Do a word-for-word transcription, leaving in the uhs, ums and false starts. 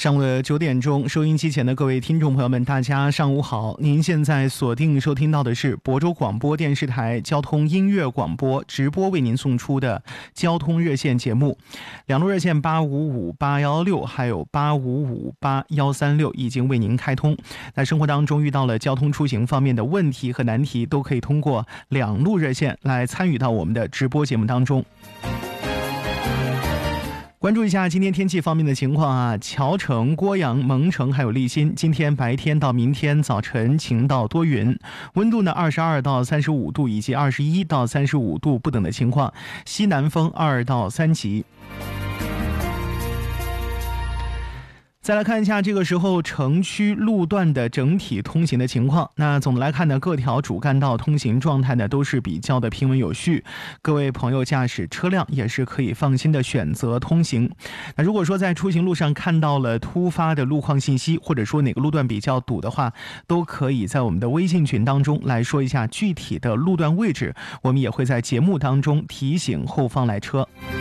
上午的九点钟，收音机前的各位听众朋友们，大家上午好。您现在锁定收听到的是亳州广播电视台交通音乐广播直播为您送出的交通热线节目。两路热线八五五八一六还有八五五八一三六已经为您开通。在生活当中遇到了交通出行方面的问题和难题，都可以通过两路热线来参与到我们的直播节目当中。关注一下今天天气方面的情况啊，桥城、郭阳、蒙城还有利辛，今天白天到明天早晨晴到多云，温度呢二十二到三十五度以及二十一到三十五度不等的情况，西南风二到三级。再来看一下这个时候城区路段的整体通行的情况。那总的来看呢，各条主干道通行状态呢都是比较的平稳有序，各位朋友驾驶车辆也是可以放心的选择通行。那如果说在出行路上看到了突发的路况信息，或者说哪个路段比较堵的话，都可以在我们的微信群当中来说一下具体的路段位置，我们也会在节目当中提醒后方来车。